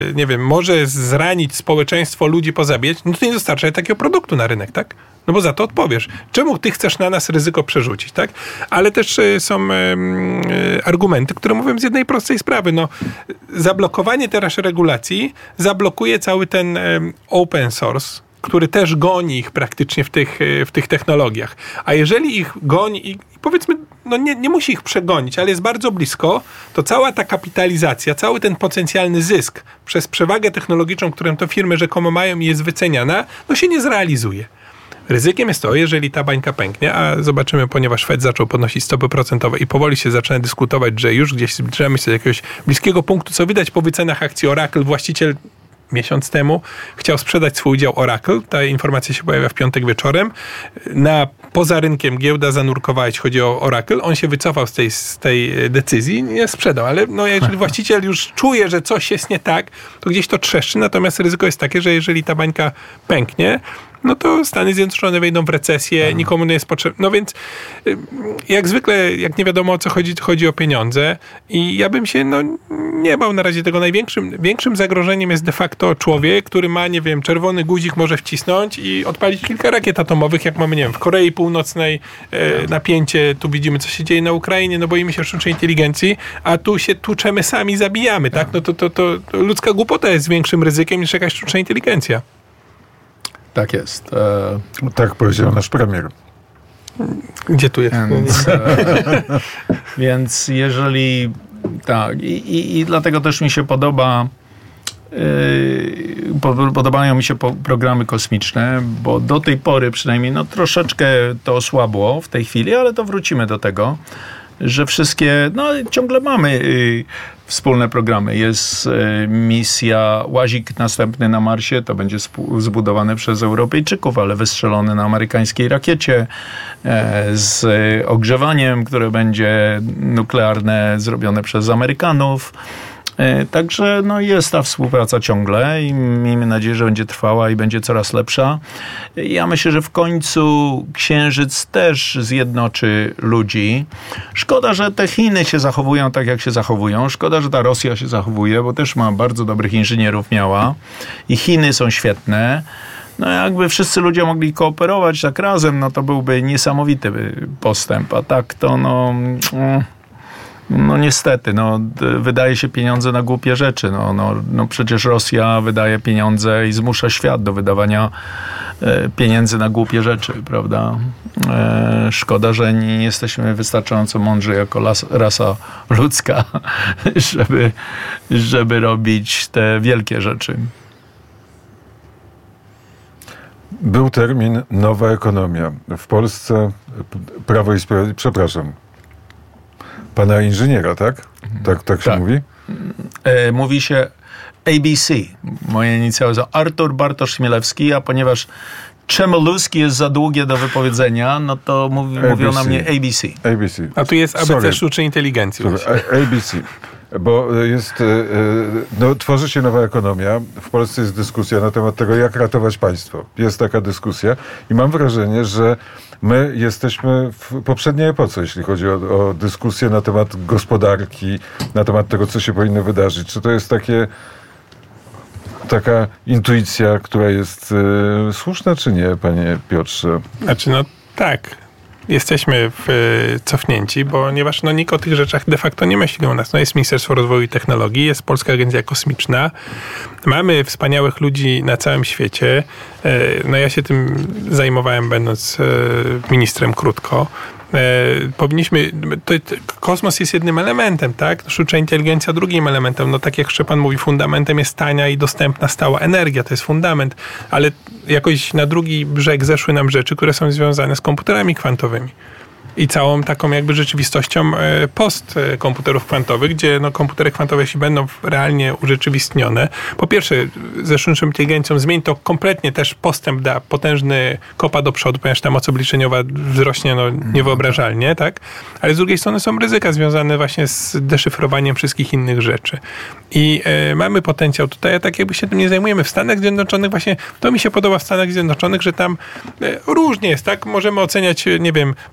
nie wiem, może zranić społeczeństwo, ludzi pozabijać, no to nie dostarczaj takiego produktu na rynek, tak? No bo za to odpowiesz. Czemu ty chcesz na nas ryzyko przerzucić, tak? Ale też są argumenty, które mówią z jednej prostej sprawy. No, zablokowanie teraz regulacji zablokuje cały ten open source, który też goni ich praktycznie w tych technologiach. A jeżeli ich goni i powiedzmy, no nie musi ich przegonić, ale jest bardzo blisko, to cała ta kapitalizacja, cały ten potencjalny zysk przez przewagę technologiczną, którą to firmy rzekomo mają i jest wyceniana, no się nie zrealizuje. Ryzykiem jest to, jeżeli ta bańka pęknie, a zobaczymy, ponieważ Fed zaczął podnosić stopy procentowe i powoli się zaczyna dyskutować, że już gdzieś zbliżamy się do jakiegoś bliskiego punktu, co widać po wycenach akcji Oracle. Właściciel miesiąc temu chciał sprzedać swój udział Oracle. Ta informacja się pojawia w piątek wieczorem. Poza rynkiem giełda zanurkowała, jeśli chodzi o Oracle. On się wycofał z tej decyzji, nie sprzedał, ale no, jeżeli właściciel już czuje, że coś jest nie tak, to gdzieś to trzeszczy. Natomiast ryzyko jest takie, że jeżeli ta bańka pęknie, no to Stany Zjednoczone wejdą w recesję, nikomu nie jest potrzebne. No więc jak zwykle, jak nie wiadomo o co chodzi o pieniądze i ja bym się nie bał na razie tego. Większym zagrożeniem jest de facto człowiek, który ma, nie wiem, czerwony guzik może wcisnąć i odpalić kilka rakiet atomowych, jak mamy, nie wiem, w Korei Północnej napięcie, tu widzimy, co się dzieje na Ukrainie, no boimy się sztucznej inteligencji, a tu się tłuczemy sami, zabijamy, tak? No to ludzka głupota jest większym ryzykiem niż jakaś sztuczna inteligencja. Tak jest. Tak powiedział nasz premier. Gdzie tu jest? Więc jeżeli... Tak. I dlatego też mi się podobają mi się programy kosmiczne, bo do tej pory przynajmniej troszeczkę to osłabło w tej chwili, ale to wrócimy do tego, że wszystkie... ciągle mamy wspólne programy. Jest misja Łazik następny na Marsie, to będzie zbudowany przez Europejczyków, ale wystrzelony na amerykańskiej rakiecie z ogrzewaniem, które będzie nuklearne, zrobione przez Amerykanów. Także jest ta współpraca ciągle i miejmy nadzieję, że będzie trwała i będzie coraz lepsza. Ja myślę, że w końcu Księżyc też zjednoczy ludzi. Szkoda, że te Chiny się zachowują tak, jak się zachowują. Szkoda, że ta Rosja się zachowuje, bo też ma bardzo dobrych inżynierów miała. I Chiny są świetne. Jakby wszyscy ludzie mogli kooperować tak razem, to byłby niesamowity postęp. A tak to niestety, wydaje się pieniądze na głupie rzeczy. Przecież Rosja wydaje pieniądze i zmusza świat do wydawania pieniędzy na głupie rzeczy, prawda? Szkoda, że nie jesteśmy wystarczająco mądrzy jako rasa ludzka, żeby robić te wielkie rzeczy. Był termin nowa ekonomia. W Polsce Prawo i Sprawiedliwość, przepraszam, pana inżyniera, tak? Tak się mówi? Mówi się ABC. Moje inicjały są Artur Bartosz Chmielewski, a ponieważ Czemoluski jest za długie do wypowiedzenia, to mówią na mnie ABC. ABC. A tu jest ABC sztucznej inteligencji. ABC. Bo jest, tworzy się nowa ekonomia. W Polsce jest dyskusja na temat tego, jak ratować państwo. Jest taka dyskusja i mam wrażenie, że my jesteśmy w poprzedniej epoce, jeśli chodzi o dyskusję na temat gospodarki, na temat tego, co się powinno wydarzyć. Czy to jest taka intuicja, która jest słuszna, czy nie, panie Piotrze? Tak. Jesteśmy cofnięci, ponieważ nikt o tych rzeczach de facto nie myśli u nas. Jest Ministerstwo Rozwoju i Technologii, jest Polska Agencja Kosmiczna. Mamy wspaniałych ludzi na całym świecie. Ja się tym zajmowałem, będąc ministrem krótko. Kosmos jest jednym elementem, tak? Sztuczna inteligencja drugim elementem. Tak jak Szczepan mówi, fundamentem jest tania i dostępna stała energia, to jest fundament, ale jakoś na drugi brzeg zeszły nam rzeczy, które są związane z komputerami kwantowymi. I całą taką jakby rzeczywistością post-komputerów kwantowych, gdzie komputery kwantowe, jeśli będą realnie urzeczywistnione, po pierwsze ze sztuczną inteligencją zmieni to kompletnie też postęp, da potężny kopa do przodu, ponieważ ta moc obliczeniowa wzrośnie niewyobrażalnie, tak? Ale z drugiej strony są ryzyka związane właśnie z deszyfrowaniem wszystkich innych rzeczy. I mamy potencjał tutaj, a tak jakby się tym nie zajmujemy. W Stanach Zjednoczonych właśnie, to mi się podoba w Stanach Zjednoczonych, że tam różnie jest, tak? Możemy oceniać, nie wiem, prezydenta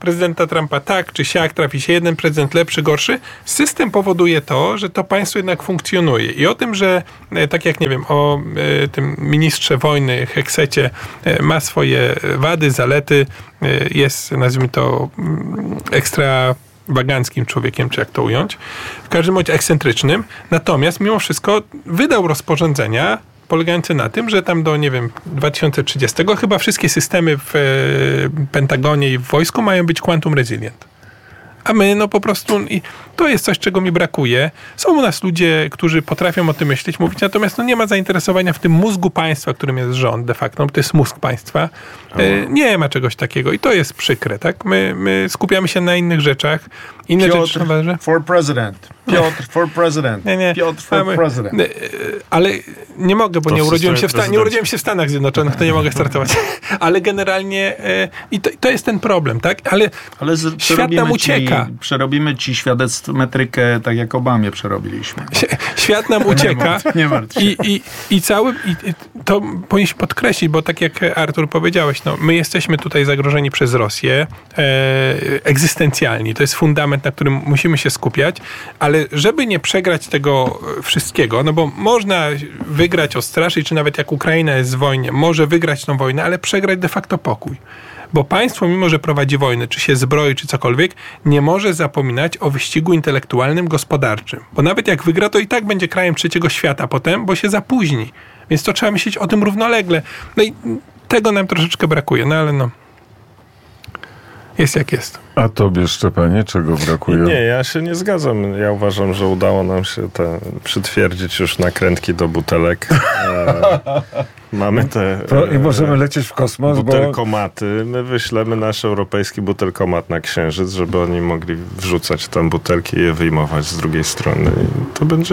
Trumpa tak czy siak, trafi się jeden prezydent lepszy, gorszy. System powoduje to, że to państwo jednak funkcjonuje. I o tym, że tak jak, nie wiem, o tym ministrze wojny Heksecie ma swoje wady, zalety, jest, nazwijmy to, ekstrawaganckim człowiekiem, czy jak to ująć, w każdym bądź ekscentrycznym. Natomiast mimo wszystko wydał rozporządzenia polegające na tym, że tam do, nie wiem, 2030 chyba wszystkie systemy w Pentagonie i w wojsku mają być quantum resilient. A my, no po prostu, i to jest coś, czego mi brakuje. Są u nas ludzie, którzy potrafią o tym myśleć, mówić, natomiast nie ma zainteresowania w tym mózgu państwa, którym jest rząd de facto, bo to jest mózg państwa. Nie ma czegoś takiego i to jest przykre, tak? My skupiamy się na innych rzeczach. Piotr for president. Piotr for president. Nie. Piotr for president. Ale nie mogę, bo nie urodziłem się w Stanach Zjednoczonych, to nie mogę startować. Ale generalnie i to jest ten problem, tak? Ale świat nam ucieka. Przerobimy ci metrykę, tak jak Obamie przerobiliśmy. Świat nam ucieka. Nie martw się. I to powinniśmy podkreślić, bo tak jak Artur powiedziałeś, no, my jesteśmy tutaj zagrożeni przez Rosję egzystencjalni. To jest fundament, na którym musimy się skupiać, ale żeby nie przegrać tego wszystkiego, no bo można wygrać, odstraszyć, czy nawet jak Ukraina jest w wojnie, może wygrać tą wojnę, ale przegrać de facto pokój. Bo państwo, mimo że prowadzi wojnę, czy się zbroi, czy cokolwiek, nie może zapominać o wyścigu intelektualnym, gospodarczym. Bo nawet jak wygra, to i tak będzie krajem trzeciego świata potem, bo się zapóźni. Więc to trzeba myśleć o tym równolegle. No i tego nam troszeczkę brakuje, no ale no. Jest jak jest. A tobie, Szczepanie, czego brakuje? Nie, ja się nie zgadzam. Ja uważam, że udało nam się przytwierdzić już nakrętki do butelek. Mamy te... I możemy lecieć w kosmos, butelkomaty. My wyślemy nasz europejski butelkomat na Księżyc, żeby oni mogli wrzucać tam butelki i je wyjmować z drugiej strony. I to będzie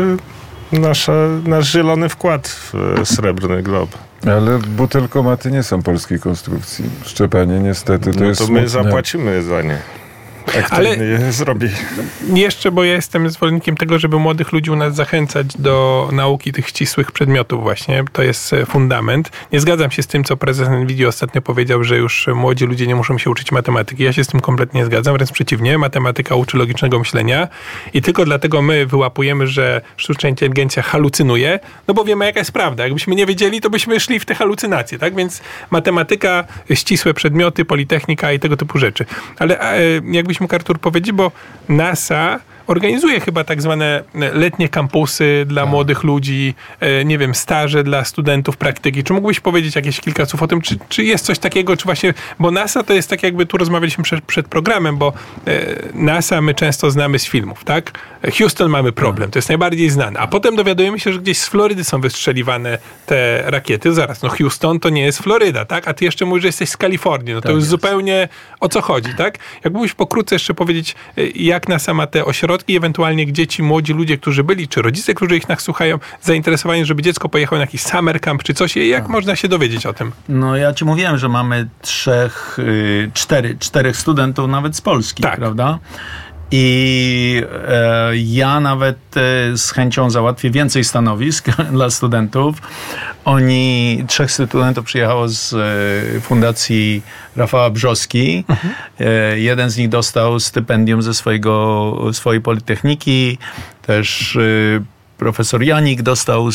nasz zielony wkład w srebrny glob. Ale butelkomaty nie są polskiej konstrukcji. Szczepanie, niestety, to jest to smutne. My zapłacimy za nie. Ale je zrobi. Jeszcze, bo ja jestem zwolennikiem tego, żeby młodych ludzi u nas zachęcać do nauki tych ścisłych przedmiotów właśnie. To jest fundament. Nie zgadzam się z tym, co prezes NVIDIA ostatnio powiedział, że już młodzi ludzie nie muszą się uczyć matematyki. Ja się z tym kompletnie nie zgadzam. Wręcz przeciwnie. Matematyka uczy logicznego myślenia i tylko dlatego my wyłapujemy, że sztuczna inteligencja halucynuje, no bo wiemy, jaka jest prawda. Jakbyśmy nie wiedzieli, to byśmy szli w te halucynacje, tak? Więc matematyka, ścisłe przedmioty, politechnika i tego typu rzeczy. Ale jakbyśmy mógł, Artur, powiedzieć, bo NASA organizuje chyba tak zwane letnie kampusy dla młodych ludzi, nie wiem, staże dla studentów, praktyki. Czy mógłbyś powiedzieć jakieś kilka słów o tym, czy jest coś takiego, czy właśnie, bo NASA to jest tak jakby, tu rozmawialiśmy przed programem, bo NASA my często znamy z filmów, tak? Houston mamy problem, to jest najbardziej znane. A potem dowiadujemy się, że gdzieś z Florydy są wystrzeliwane te rakiety. Zaraz, no Houston to nie jest Floryda, tak? A ty jeszcze mówisz, że jesteś z Kalifornii. No to już zupełnie o co chodzi, tak? Jakbyś pokrótce jeszcze powiedzieć, jak NASA ma te ośrodki, i ewentualnie gdzie ci młodzi ludzie, którzy byli, czy rodzice, którzy ich nas słuchają, zainteresowani, żeby dziecko pojechało na jakiś summer camp, czy coś, jak można się dowiedzieć o tym? No ja ci mówiłem, że mamy czterech studentów nawet z Polski, tak, prawda? I ja nawet z chęcią załatwię więcej stanowisk dla studentów. 3 studentów przyjechało z Fundacji Rafała Brzoski. Jeden z nich dostał stypendium ze swojej Politechniki. Też profesor Janik dostał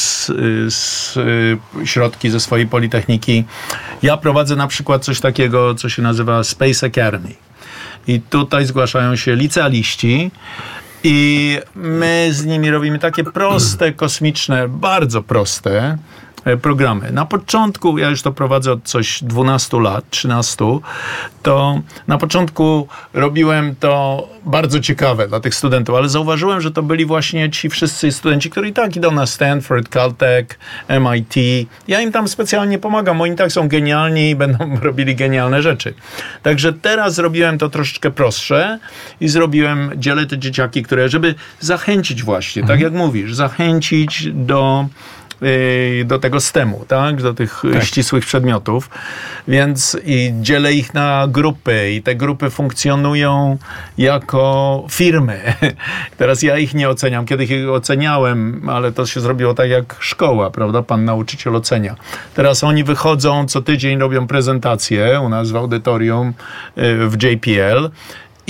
środki ze swojej Politechniki. Ja prowadzę na przykład coś takiego, co się nazywa Space Academy. I tutaj zgłaszają się licealiści i my z nimi robimy takie proste, kosmiczne, bardzo proste programy. Na początku, ja już to prowadzę od 12 lat, 13, to na początku robiłem to bardzo ciekawe dla tych studentów, ale zauważyłem, że to byli właśnie ci wszyscy studenci, którzy i tak idą na Stanford, Caltech, MIT. Ja im tam specjalnie pomagam, oni tak są genialni i będą robili genialne rzeczy. Także teraz zrobiłem to troszeczkę prostsze i dzielę te dzieciaki, żeby zachęcić właśnie, tak jak mówisz, zachęcić do tego STEM-u, tak? Do tych ścisłych przedmiotów. Więc i dzielę ich na grupy i te grupy funkcjonują jako firmy. Teraz ja ich nie oceniam. Kiedyś ich oceniałem, ale to się zrobiło tak jak szkoła, prawda? Pan nauczyciel ocenia. Teraz oni wychodzą, co tydzień robią prezentację u nas w audytorium w JPL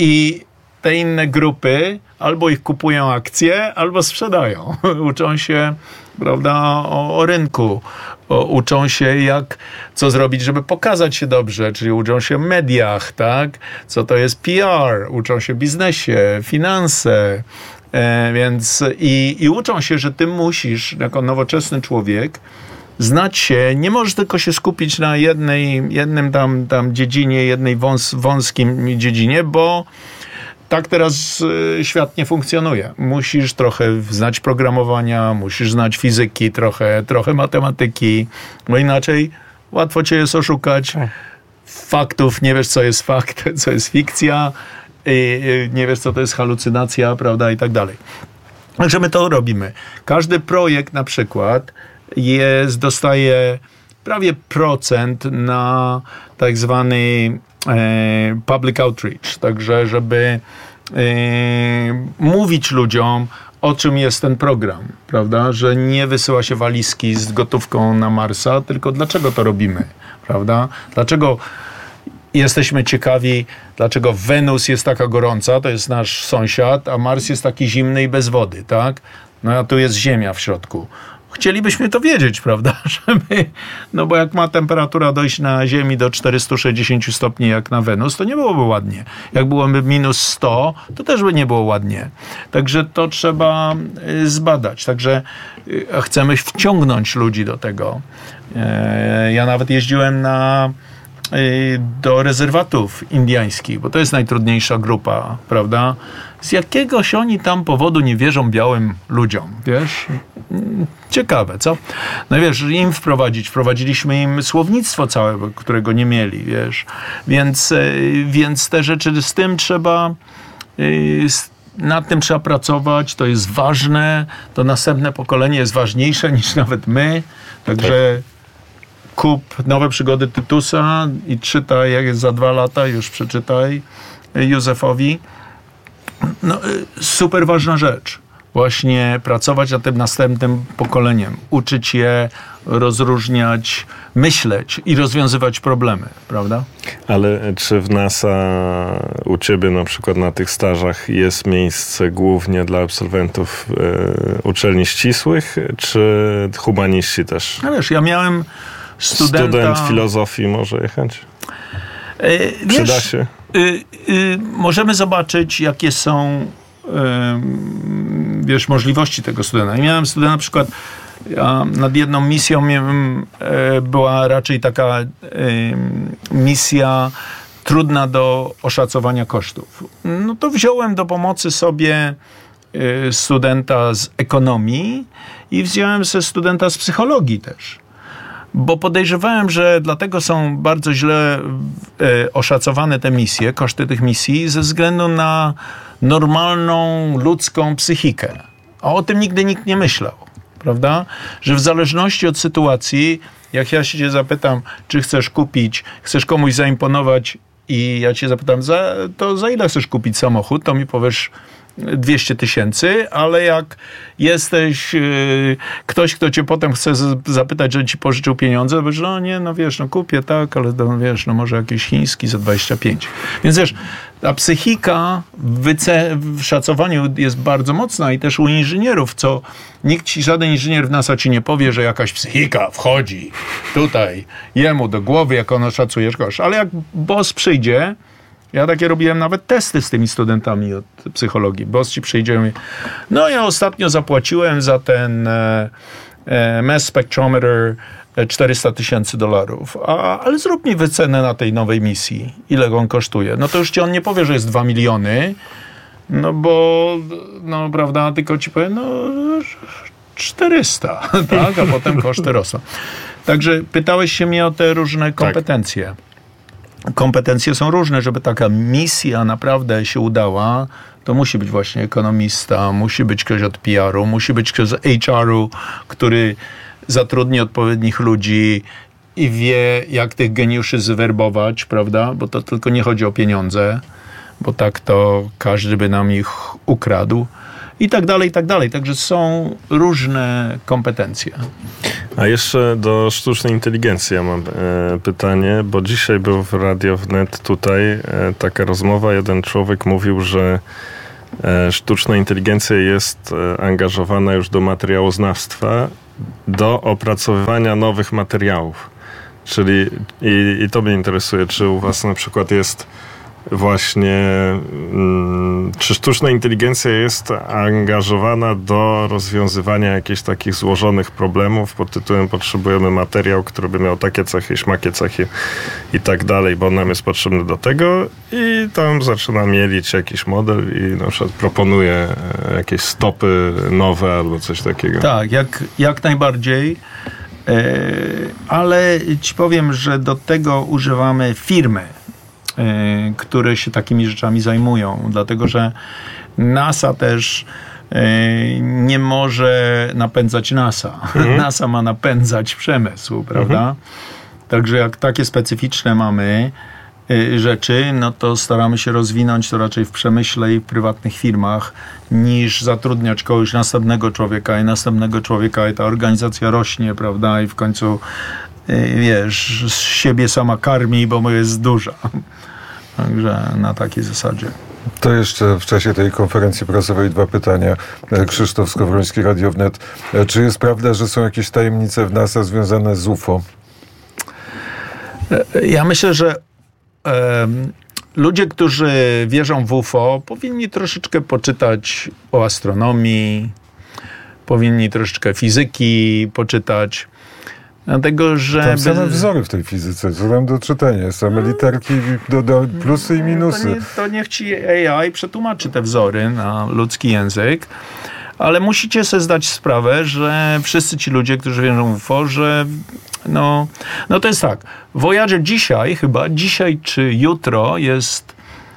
I te inne grupy albo ich kupują akcje, albo sprzedają. Uczą się, prawda, o rynku. Uczą się, co zrobić, żeby pokazać się dobrze, czyli uczą się w mediach, tak? Co to jest PR, uczą się w biznesie, finanse, więc i uczą się, że ty musisz, jako nowoczesny człowiek, znać się, nie możesz tylko się skupić na jednym tam dziedzinie, jednej wąskim dziedzinie, bo tak teraz świat nie funkcjonuje. Musisz trochę znać programowania, musisz znać fizyki, trochę matematyki, bo inaczej łatwo cię jest oszukać. Faktów, nie wiesz, co jest fakt, co jest fikcja, nie wiesz, co to jest halucynacja, prawda, i tak dalej. Także my to robimy. Każdy projekt na przykład dostaje prawie procent na tak zwany public outreach, także żeby mówić ludziom, o czym jest ten program, prawda, że nie wysyła się walizki z gotówką na Marsa, tylko dlaczego to robimy, prawda, dlaczego jesteśmy ciekawi, dlaczego Wenus jest taka gorąca, to jest nasz sąsiad, a Mars jest taki zimny i bez wody, tak, no a tu jest Ziemia w środku. Chcielibyśmy to wiedzieć, prawda? No bo jak ma temperatura dojść na Ziemi do 460 stopni jak na Wenus, to nie byłoby ładnie. Jak byłoby minus 100, to też by nie było ładnie. Także to trzeba zbadać. Także chcemy wciągnąć ludzi do tego. Ja nawet jeździłem do rezerwatów indyjskich, bo to jest najtrudniejsza grupa, prawda? Z jakiegoś oni tam powodu nie wierzą białym ludziom, wiesz? Ciekawe, co? No wiesz, im wprowadziliśmy im słownictwo całe, którego nie mieli, wiesz? Więc te rzeczy z tym trzeba, nad tym trzeba pracować, to jest ważne, to następne pokolenie jest ważniejsze niż nawet my, także kup Nowe przygody Tytusa i czytaj, jak jest za 2 lata, już przeczytaj Józefowi. No, super ważna rzecz. Właśnie pracować nad tym następnym pokoleniem. Uczyć je rozróżniać, myśleć i rozwiązywać problemy, prawda? Ale czy w NASA u ciebie na przykład na tych stażach jest miejsce głównie dla absolwentów uczelni ścisłych, czy humaniści też? No wiesz, ja miałem Student filozofii może jechać? Przyda się? Możemy zobaczyć, jakie są możliwości tego studenta. Ja miałem studenta, na przykład nad jedną misją była raczej taka misja trudna do oszacowania kosztów. No to wziąłem do pomocy sobie studenta z ekonomii i wziąłem sobie studenta z psychologii też. Bo podejrzewałem, że dlatego są bardzo źle oszacowane te misje, koszty tych misji, ze względu na normalną ludzką psychikę. A o tym nigdy nikt nie myślał, prawda? Że w zależności od sytuacji, jak ja się zapytam, czy chcesz komuś zaimponować i ja cię zapytam, za ile chcesz kupić samochód, to mi powiesz 200 000, ale jak jesteś ktoś, kto cię potem chce zapytać, że ci pożyczył pieniądze, to powiesz, kupię, tak, ale może jakiś chiński za 25. Więc wiesz, ta psychika w szacowaniu jest bardzo mocna i też u inżynierów, żaden inżynier w NASA ci nie powie, że jakaś psychika wchodzi tutaj jemu do głowy, jak on szacujesz koszt. Ale jak boss przyjdzie, ja takie robiłem nawet testy z tymi studentami od psychologii. Boss ci przyjdzie i mówi, ja ostatnio zapłaciłem za ten mass spectrometer $400,000, ale zrób mi wycenę na tej nowej misji. Ile on kosztuje? No to już ci on nie powie, że jest 2 miliony, prawda, tylko ci powie, 400, tak? A potem koszty rosną. Także pytałeś się mnie o te różne kompetencje. Tak. Kompetencje są różne, żeby taka misja naprawdę się udała, to musi być właśnie ekonomista, musi być ktoś od PR-u, musi być ktoś z HR-u, który zatrudni odpowiednich ludzi i wie, jak tych geniuszy zwerbować, prawda? Bo to tylko nie chodzi o pieniądze, bo tak to każdy by nam ich ukradł. i tak dalej, i tak dalej. Także są różne kompetencje. A jeszcze do sztucznej inteligencji ja mam pytanie, bo dzisiaj był w Radio Wnet tutaj taka rozmowa. Jeden człowiek mówił, że sztuczna inteligencja jest angażowana już do materiałoznawstwa, do opracowywania nowych materiałów. Czyli i to mnie interesuje, czy u was na przykład jest właśnie, czy sztuczna inteligencja jest angażowana do rozwiązywania jakichś takich złożonych problemów pod tytułem potrzebujemy materiał, który by miał takie cechy, śmakie cechy i tak dalej, bo nam jest potrzebny do tego i tam zaczyna mielić jakiś model i na przykład proponuje jakieś stopy nowe albo coś takiego. Tak, jak najbardziej. Ale ci powiem, że do tego używamy firmy, które się takimi rzeczami zajmują, dlatego że NASA też nie może napędzać NASA. NASA ma napędzać przemysł, prawda? Także jak takie specyficzne mamy rzeczy, no to staramy się rozwinąć to raczej w przemyśle i w prywatnych firmach, niż zatrudniać kogoś następnego człowieka i ta organizacja rośnie, prawda? I w końcu wiesz, z siebie sama karmi, bo jest duża. Także na takiej zasadzie. To jeszcze w czasie tej konferencji prasowej 2 pytania. Krzysztof Skowroński, Radio Wnet. Czy jest prawda, że są jakieś tajemnice w NASA związane z UFO? Ja myślę, że ludzie, którzy wierzą w UFO, powinni troszeczkę poczytać o astronomii, powinni troszeczkę fizyki poczytać. Dlatego, że... Tam same wzory w tej fizyce, co tam do czytania, same literki, plusy i minusy. To niech ci AI przetłumaczy te wzory na ludzki język, ale musicie sobie zdać sprawę, że wszyscy ci ludzie, którzy wierzą w UFO, że no to jest tak, Voyager dzisiaj czy jutro jest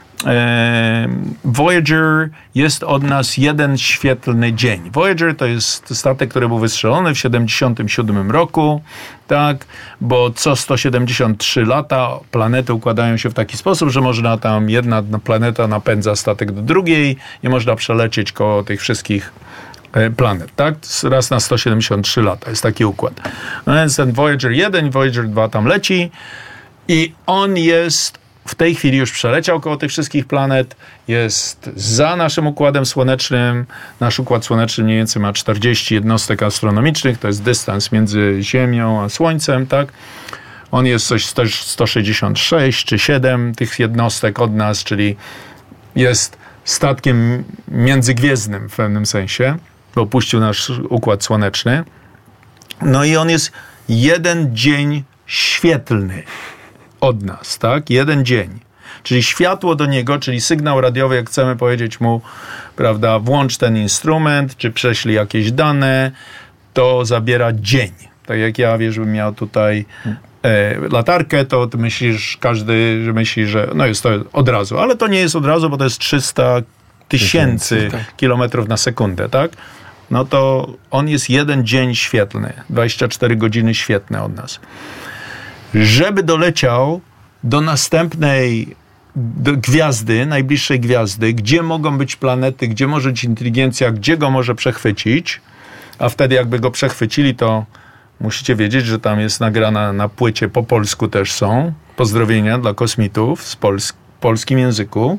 Voyager jest od nas 1 świetlny dzień. Voyager to jest statek, który był wystrzelony w 1977 roku, tak, bo co 173 lata planety układają się w taki sposób, że można tam jedna planeta napędza statek do drugiej i można przelecieć koło tych wszystkich planet, tak? Raz na 173 lata jest taki układ. No więc ten Voyager 1 i Voyager 2 tam leci i on jest w tej chwili już przeleciał koło tych wszystkich planet, jest za naszym Układem Słonecznym. Nasz Układ Słoneczny mniej więcej ma 40 jednostek astronomicznych, to jest dystans między Ziemią a Słońcem, tak? On jest coś 166 czy 7 tych jednostek od nas, czyli jest statkiem międzygwiezdnym w pewnym sensie, bo opuścił nasz Układ Słoneczny. No i on jest 1 dzień świetlny od nas, tak? 1 dzień. Czyli światło do niego, czyli sygnał radiowy, jak chcemy powiedzieć mu, prawda, włącz ten instrument, czy prześlij jakieś dane, to zabiera dzień. Tak jak ja, wiesz, bym miał tutaj latarkę, to ty myślisz, każdy myśli, że no jest to od razu, ale to nie jest od razu, bo to jest 300 000 kilometrów na sekundę, tak? No to on jest 1 dzień świetlny, 24 godziny świetne od nas. Żeby doleciał do następnej gwiazdy, najbliższej gwiazdy, gdzie mogą być planety, gdzie może być inteligencja, gdzie go może przechwycić, a wtedy jakby go przechwycili, to musicie wiedzieć, że tam jest nagrana na płycie, po polsku też są pozdrowienia dla kosmitów w polskim języku,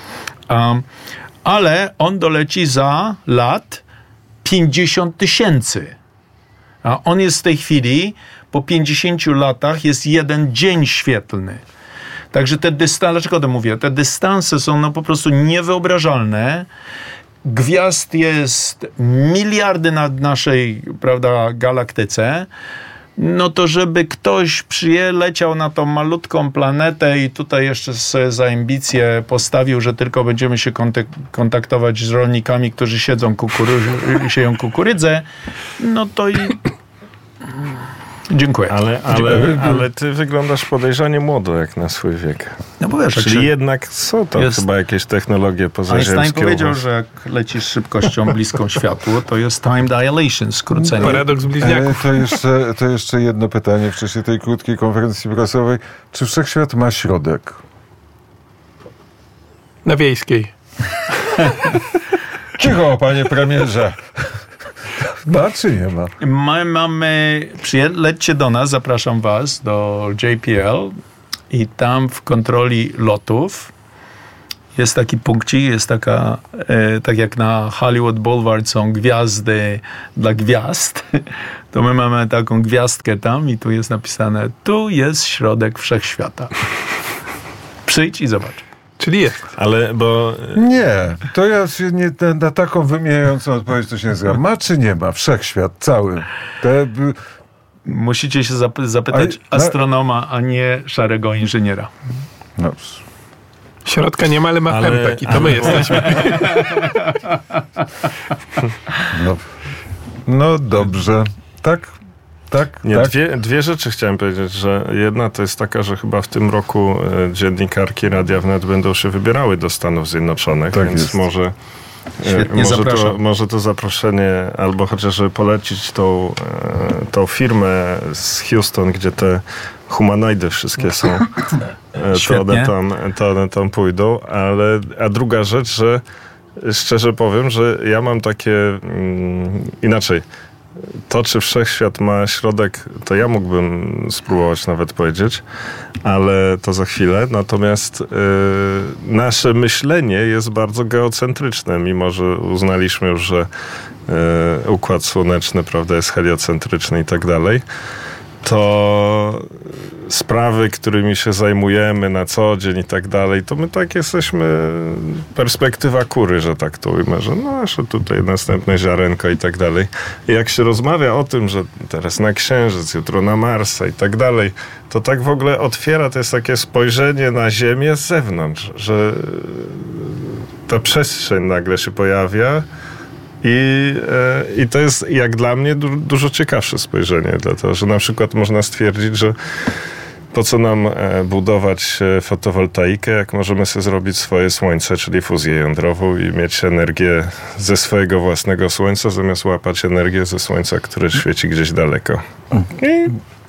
ale on doleci za lat 50 000. A on jest w tej chwili, po 50 latach, jest 1 dzień świetlny. Także te dystanse, dlaczego to mówię? Te dystanse są no po prostu niewyobrażalne. Gwiazd jest miliardy nad naszej, prawda, galaktyce. No to żeby ktoś leciał na tą malutką planetę i tutaj jeszcze sobie za ambicję postawił, że tylko będziemy się kontaktować z rolnikami, którzy sieją kukurydzę, no to i... Dziękuję. Ale ty wyglądasz podejrzanie młodo jak na swój wiek. No bo wiesz, czyli jednak są to chyba jakieś technologie pozaziemskie. Einstein powiedział, że jak lecisz szybkością bliską światłu, to jest time dilation, skrócenie. Paradoks bliźniaków. To jeszcze jedno pytanie w czasie tej krótkiej konferencji prasowej. Czy Wszechświat ma środek? Na Wiejskiej. Cicho, panie premierze. Ma czy nie ma? My mamy, lećcie do nas, zapraszam was do JPL i tam w kontroli lotów jest taki punkcik, jest taka, tak jak na Hollywood Boulevard są gwiazdy dla gwiazd, to my mamy taką gwiazdkę tam i tu jest napisane, tu jest środek wszechświata. Przyjdź i zobacz. Czyli jest. Ale bo... Nie, to ja się nie, na taką wymijającą odpowiedź to się nie zgadzam. Ma czy nie ma? Wszechświat cały. Musicie się zapytać astronoma, a nie szarego inżyniera. No. Środka nie ma, ale ma pępek i to my jesteśmy. No dobrze. Tak? Nie, tak? Dwie rzeczy chciałem powiedzieć, że jedna to jest taka, że chyba w tym roku dziennikarki Radia Wnet będą się wybierały do Stanów Zjednoczonych, tak więc jest. może to zaproszenie, albo chociaż polecić tą firmę z Houston, gdzie te humanoidy wszystkie są, to one tam pójdą, a druga rzecz, że szczerze powiem, że ja mam takie inaczej. To, czy wszechświat ma środek, to ja mógłbym spróbować nawet powiedzieć, ale to za chwilę. Natomiast nasze myślenie jest bardzo geocentryczne, mimo że uznaliśmy już, że Układ Słoneczny, prawda, jest heliocentryczny i tak dalej. To sprawy, którymi się zajmujemy na co dzień i tak dalej, to my tak jesteśmy, perspektywa kury, że tak to ujmę, że tutaj następne ziarenko i tak dalej. I jak się rozmawia o tym, że teraz na Księżyc, jutro na Marsa i tak dalej, to tak w ogóle otwiera, to jest takie spojrzenie na Ziemię z zewnątrz, że ta przestrzeń nagle się pojawia. I to jest jak dla mnie dużo ciekawsze spojrzenie, dlatego że na przykład można stwierdzić, że po co nam budować fotowoltaikę, jak możemy sobie zrobić swoje słońce, czyli fuzję jądrową i mieć energię ze swojego własnego słońca, zamiast łapać energię ze słońca, które świeci gdzieś daleko. I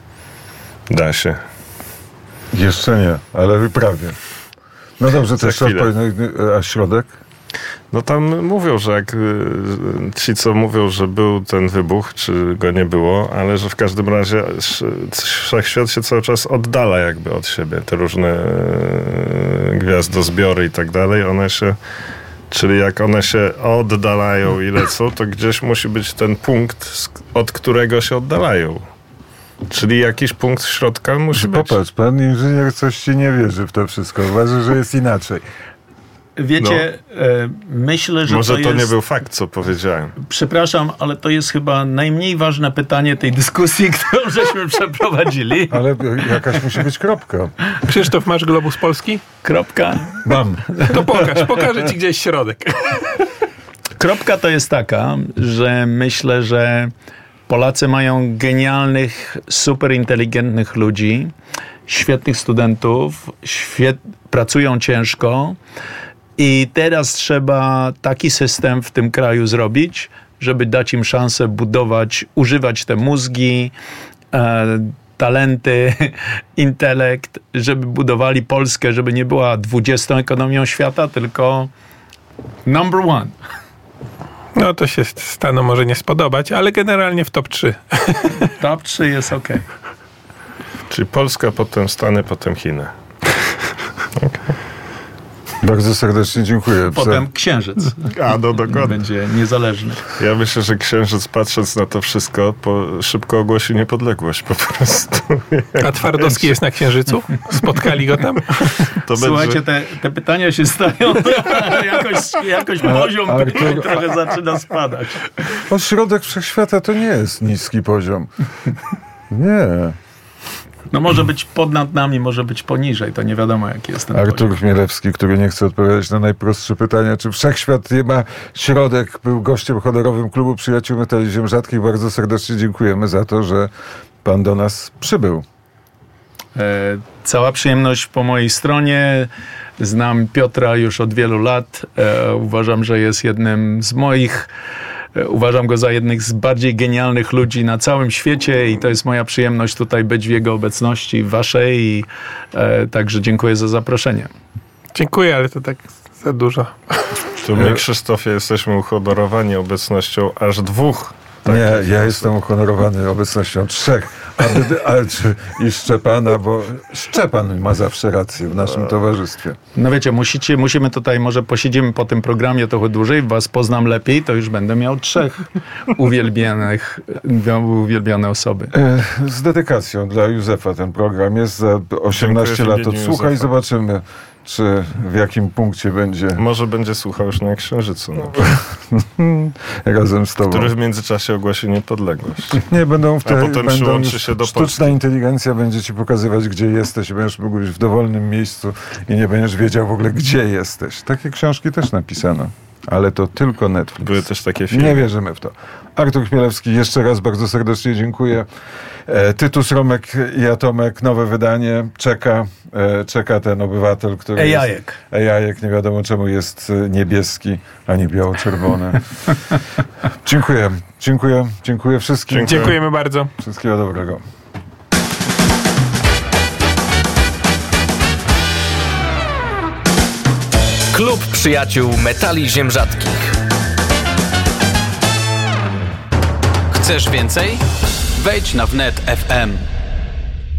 da się. Jeszcze nie, ale prawie. No dobrze, to jeszcze a środek? No tam mówią, że jak ci, co mówią, że był ten wybuch, czy go nie było, ale że w każdym razie wszechświat się cały czas oddala jakby od siebie. Te różne gwiazdozbiory i tak dalej, czyli jak one się oddalają i lecą, to gdzieś musi być ten punkt, od którego się oddalają. Czyli jakiś punkt środka musi być. Popatrz, pan inżynier coś ci nie wierzy w to wszystko. Uważa, że jest inaczej. Wiecie, myślę, że może to jest... nie był fakt, co powiedziałem. Przepraszam, ale to jest chyba najmniej ważne pytanie tej dyskusji, którą żeśmy przeprowadzili. Ale jakaś musi być kropka. Krzysztof, masz globus Polski? Kropka? Mam. To pokażę ci gdzieś środek. Kropka to jest taka, że myślę, że Polacy mają genialnych, super inteligentnych ludzi, świetnych studentów, pracują ciężko i teraz trzeba taki system w tym kraju zrobić, żeby dać im szansę używać te mózgi, talenty, intelekt, żeby budowali Polskę, żeby nie była 20. ekonomią świata, tylko number one. No to się Stanom może nie spodobać, ale generalnie w top 3. Top 3 jest okej. Czyli Polska, potem Stany, potem Chiny. Okay. Bardzo serdecznie dziękuję. Potem Księżyc. Dokładnie. Będzie niezależny. Ja myślę, że Księżyc, patrząc na to wszystko, szybko ogłosi niepodległość po prostu. A Twardowski jest na Księżycu? Spotkali go tam? Słuchajcie, te pytania się stają jakoś poziom trochę zaczyna spadać. Środek wszechświata to nie jest niski poziom. Nie. No może być nad nami, może być poniżej, to nie wiadomo jaki jest ten Artur Chmielewski, który nie chce odpowiadać na najprostsze pytania, czy wszechświat nie ma środek, był gościem honorowym Klubu Przyjaciół Metali Ziem Rzadkich. Bardzo serdecznie dziękujemy za to, że pan do nas przybył. Cała przyjemność po mojej stronie. Znam Piotra już od wielu lat. Uważam, że jest uważam go za jednych z bardziej genialnych ludzi na całym świecie i to jest moja przyjemność tutaj być w jego obecności, waszej i także dziękuję za zaproszenie. Dziękuję, ale to tak za dużo. Tu my, Krzysztofie, jesteśmy uhonorowani obecnością aż 2. Nie, ja jestem uhonorowany obecnością 3. I Szczepana, bo Szczepan ma zawsze rację w naszym towarzystwie. No wiecie, musimy tutaj, może posiedzimy po tym programie trochę dłużej, was poznam lepiej, to już będę miał 3 uwielbione osoby. Z dedykacją dla Józefa ten program jest za 18 lat. Odsłuchaj, zobaczymy, czy w jakim punkcie będzie. Może będzie słuchał już na Księżycu. No. Razem z tobą. Który w międzyczasie ogłosi niepodległość. Nie, będą potem przyłączy się do sztuczna Polski. inteligencja będzie ci pokazywać, gdzie jesteś i będziesz mógł być w dowolnym miejscu i nie będziesz wiedział w ogóle, gdzie jesteś. Takie książki też napisano. Ale to tylko Netflix. Były też takie filmy. Nie wierzymy w to. Artur Chmielewski, jeszcze raz bardzo serdecznie dziękuję. Tytus Romek i Atomek, nowe wydanie. Czeka ten obywatel, który Ejajek, nie wiadomo czemu jest niebieski, a nie biało-czerwony. Dziękuję wszystkim. Dziękujemy bardzo. Wszystkiego dobrego. Klub Przyjaciół Metali Ziem Rzadkich. Chcesz więcej? Wejdź na wnet.fm.